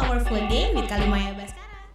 Powerful Day with Kalimaya Baskara.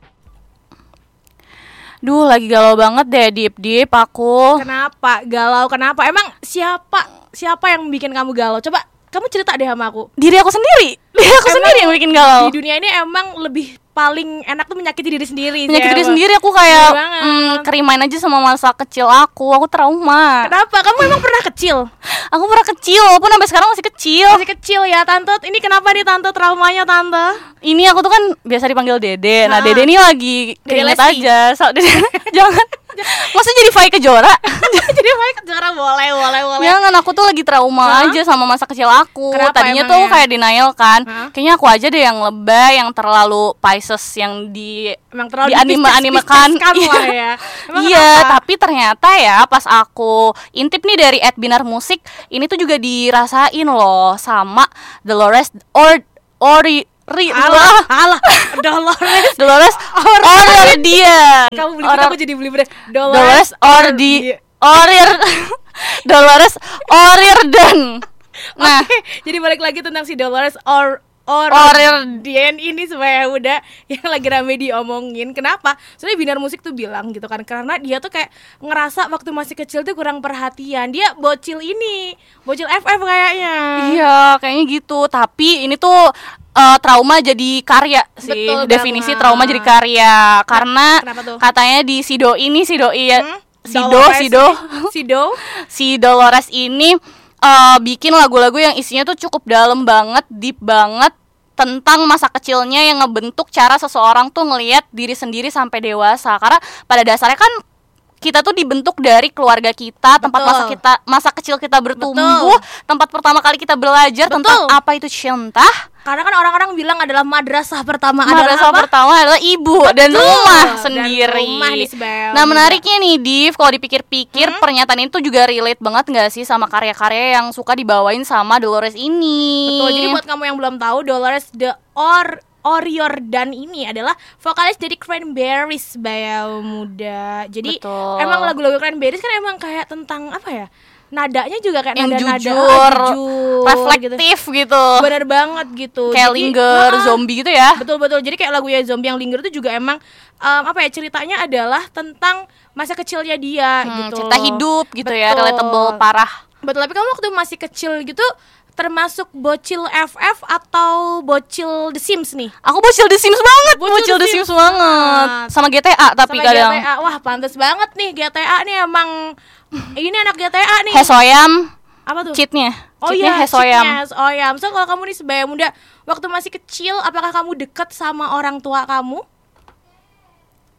Duh, lagi galau banget deh, Dip aku. Kenapa? Galau kenapa? Emang siapa yang bikin kamu galau? Coba kamu cerita deh sama aku. Diri aku sendiri yang bikin galau. Di dunia ini emang lebih paling enak tuh menyakiti diri sendiri. Menyakiti diri sendiri, aku kayak kerimain aja sama masa kecil aku trauma. Kenapa? Kamu emang pernah kecil? Aku pernah kecil, walaupun sampai sekarang masih kecil. Masih kecil ya, Tante. Ini kenapa nih Tante traumanya, Tante? Ini aku tuh kan biasa dipanggil Dede. Nah, Dede ini lagi keringet aja. Jangan. Maksudnya jadi Fai Kejora? Jadi Fai Kejora boleh. Jangan, aku tuh lagi trauma aja sama masa kecil aku. Kenapa tadinya tuh kayak denial kan. Kayaknya aku aja deh yang lebay, yang terlalu Pisces, yang dianime-animekan. Ya. Iya, tapi ternyata ya pas aku intip nih dari @binar musik, ini tuh juga dirasain loh sama Dolores Dolores O'Riordan. Kamu beli aku jadi beli beres. Dolores O'Riordan. Nah, jadi balik lagi tentang si Dolores O'Riordan ini supaya udah yang lagi rame diomongin. Kenapa? Soalnya Binar Musik tuh bilang gitu kan, karena dia tuh kayak ngerasa waktu masih kecil tuh kurang perhatian. Dia bocil FF kayaknya. Iya, kayaknya gitu. Tapi ini tuh trauma jadi karya sih. Betul definisi banget. Trauma jadi karya karena katanya di si Dolores ini bikin lagu-lagu yang isinya tuh cukup dalam banget, deep banget, tentang masa kecilnya yang ngebentuk cara seseorang tuh ngelihat diri sendiri sampai dewasa. Karena pada dasarnya kan kita tuh dibentuk dari keluarga kita, tempat masa kecil kita bertumbuh, tempat pertama kali kita belajar tentang apa itu cinta. Karena kan orang-orang bilang adalah madrasah pertama adalah ibu dan rumah sendiri. Nah, menariknya nih, Div, kalau dipikir-pikir pernyataan itu juga relate banget nggak sih sama karya-karya yang suka dibawain sama Dolores ini? Betul. Jadi buat kamu yang belum tahu, Dolores O'Riordan ini adalah vokalis dari Cranberries, Bayau Muda. Jadi emang lagu-lagu Cranberries kan emang kayak tentang apa ya? Nadanya juga kayak yang nada-nada jujur, reflektif gitu. Bener banget gitu. Kayak Linger, zombie gitu ya. Betul. Jadi kayak lagunya Zombie yang Linger itu juga emang ceritanya adalah tentang masa kecilnya dia gitu. Cerita hidup gitu. Betul. Ya, relatable parah. Betul, tapi kamu waktu masih kecil gitu termasuk bocil FF atau bocil The Sims nih? Aku bocil The Sims banget. Bocil The Sims banget. Sama GTA tapi kadang. GTA. Wah, pantas banget nih GTA nih emang. Ini anak GTA nih. Hesoyam. Apa tuh? Cheatnya Hesoyam. So kalau kamu nih sebaya muda, waktu masih kecil, apakah kamu deket sama orang tua kamu?